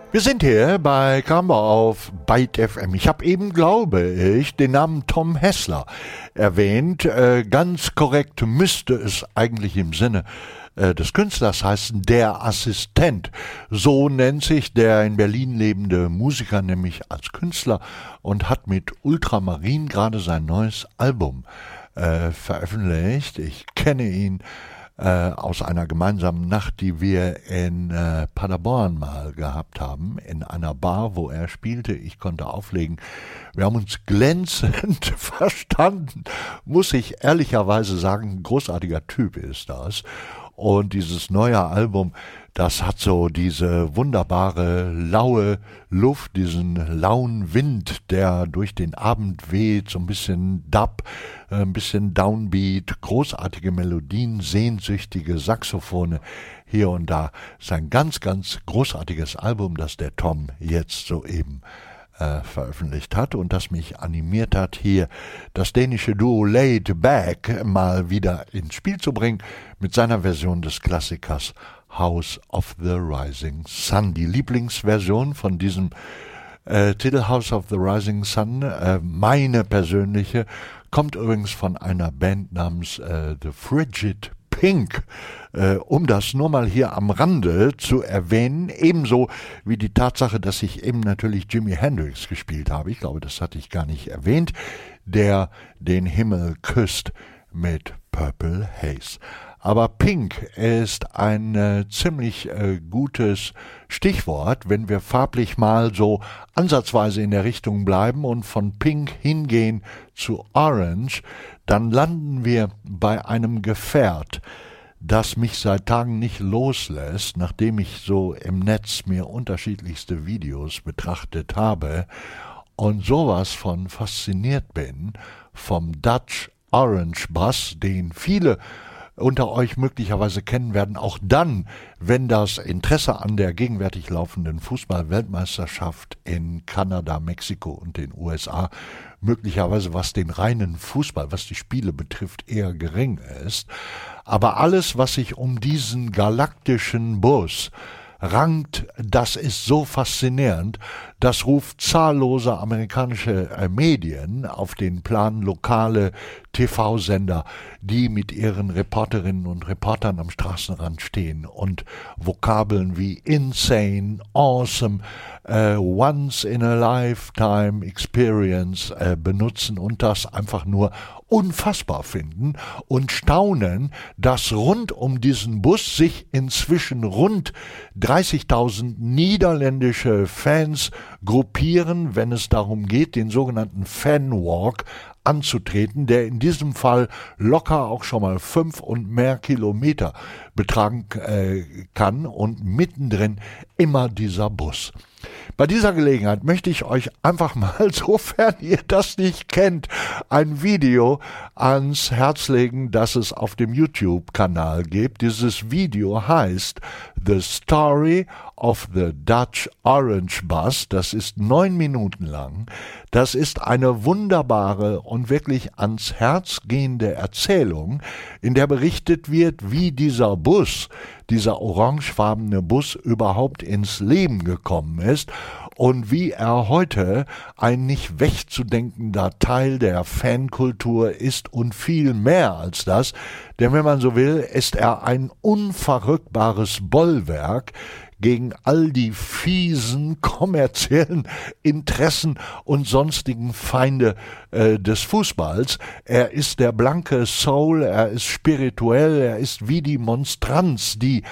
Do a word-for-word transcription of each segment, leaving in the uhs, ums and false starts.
Wir sind hier bei Kamba auf Byte F M. Ich habe eben, glaube ich, den Namen Tom Hessler erwähnt. Äh, ganz korrekt müsste es eigentlich im Sinne äh, des Künstlers heißen, der Assistent. So nennt sich der in Berlin lebende Musiker nämlich als Künstler und hat mit Ultramarin gerade sein neues Album äh, veröffentlicht. Ich kenne ihn Äh, aus einer gemeinsamen Nacht, die wir in äh, Paderborn mal gehabt haben, in einer Bar, wo er spielte. Ich konnte auflegen. Wir haben uns glänzend verstanden, muss ich ehrlicherweise sagen. Ein großartiger Typ ist das. Und dieses neue Album, das hat so diese wunderbare, laue Luft, diesen lauen Wind, der durch den Abend weht, so ein bisschen Dub, ein bisschen Downbeat, großartige Melodien, sehnsüchtige Saxophone hier und da. Es ist ein ganz, ganz großartiges Album, das der Tom jetzt soeben äh, veröffentlicht hat und das mich animiert hat, hier das dänische Duo Laid Back mal wieder ins Spiel zu bringen mit seiner Version des Klassikers House of the Rising Sun. Die Lieblingsversion von diesem äh, Titel House of the Rising Sun, äh, meine persönliche, kommt übrigens von einer Band namens äh, The Frigid Pink, äh, um das nur mal hier am Rande zu erwähnen, ebenso wie die Tatsache, dass ich eben natürlich Jimi Hendrix gespielt habe, ich glaube, das hatte ich gar nicht erwähnt, der den Himmel küsst mit Purple Haze. Aber Pink ist ein äh, ziemlich äh, gutes Stichwort, wenn wir farblich mal so ansatzweise in der Richtung bleiben und von Pink hingehen zu Orange, dann landen wir bei einem Gefährt, das mich seit Tagen nicht loslässt, nachdem ich so im Netz mir unterschiedlichste Videos betrachtet habe und sowas von fasziniert bin vom Dutch Orange Bass, den viele unter euch möglicherweise kennen werden, auch dann, wenn das Interesse an der gegenwärtig laufenden Fußball-Weltmeisterschaft in Kanada, Mexiko und den U S A möglicherweise, was den reinen Fußball, was die Spiele betrifft, eher gering ist. Aber alles, was sich um diesen galaktischen Bus rankt, das ist so faszinierend, das ruft zahllose amerikanische äh, Medien auf den Plan, lokale T V-Sender, die mit ihren Reporterinnen und Reportern am Straßenrand stehen und Vokabeln wie insane, awesome, äh, once in a lifetime experience äh, benutzen und das einfach nur unfassbar finden und staunen, dass rund um diesen Bus sich inzwischen rund dreißigtausend niederländische Fans gruppieren, wenn es darum geht, den sogenannten Fanwalk anzutreten, der in diesem Fall locker auch schon mal fünf und mehr Kilometer betragen äh, kann und mittendrin immer dieser Bus. Bei dieser Gelegenheit möchte ich euch einfach mal, sofern ihr das nicht kennt, ein Video ans Herz legen, das es auf dem YouTube-Kanal gibt. Dieses Video heißt The Story of the Dutch Orange Bus. Das ist neun Minuten lang. Das ist eine wunderbare und wirklich ans Herz gehende Erzählung, in der berichtet wird, wie dieser Bus, dieser orangefarbene Bus überhaupt ins Leben gekommen ist und wie er heute ein nicht wegzudenkender Teil der Fankultur ist und viel mehr als das, denn wenn man so will, ist er ein unverrückbares Bollwerk gegen all die fiesen kommerziellen Interessen und sonstigen Feinde äh, des Fußballs. Er ist der blanke Soul, er ist spirituell, er ist wie die Monstranz, die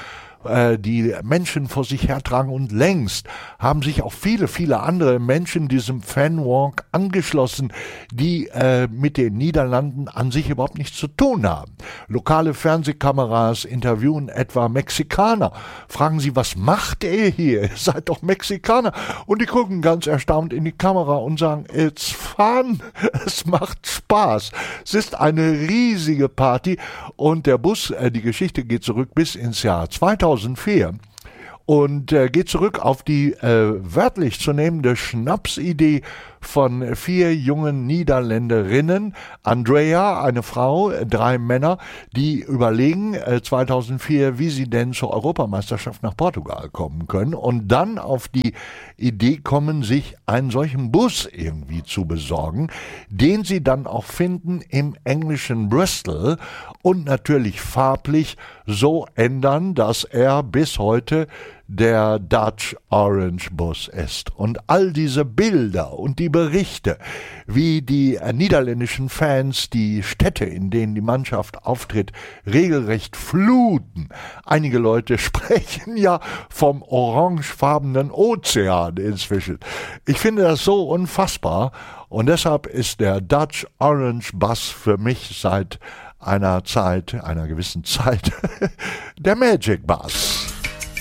die Menschen vor sich hertragen und längst haben sich auch viele, viele andere Menschen diesem Fanwalk angeschlossen, die äh, mit den Niederlanden an sich überhaupt nichts zu tun haben. Lokale Fernsehkameras interviewen etwa Mexikaner, fragen sie, was macht ihr hier? Ihr seid doch Mexikaner. Und die gucken ganz erstaunt in die Kamera und sagen, it's fun, es macht Spaß. Es ist eine riesige Party und der Bus, äh, die Geschichte geht zurück bis ins Jahr zweitausendvier und äh, geht zurück auf die äh, wörtlich zu nehmende Schnapsidee von vier jungen Niederländerinnen, Andrea, eine Frau, drei Männer, die überlegen äh, zweitausendvier, wie sie denn zur Europameisterschaft nach Portugal kommen können und dann auf die Idee kommen, sich einen solchen Bus irgendwie zu besorgen, den sie dann auch finden im englischen Bristol und natürlich farblich so ändern, dass er bis heute der Dutch Orange Bus ist. Und all diese Bilder und die Berichte, wie die äh, niederländischen Fans die Städte, in denen die Mannschaft auftritt, regelrecht fluten. Einige Leute sprechen ja vom orangefarbenen Ozean inzwischen. Ich finde das so unfassbar und deshalb ist der Dutch Orange Bus für mich seit einer Zeit, einer gewissen Zeit, der Magic Bus.